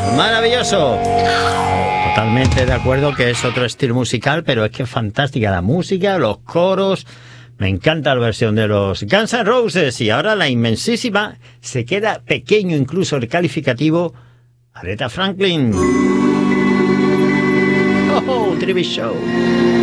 Maravilloso. Totalmente de acuerdo que es otro estilo musical, pero es que es fantástica la música, los coros. Me encanta la versión de los Guns N' Roses. Y ahora la inmensísima, se queda pequeño incluso el calificativo, Aretha Franklin. Oh, TV Show.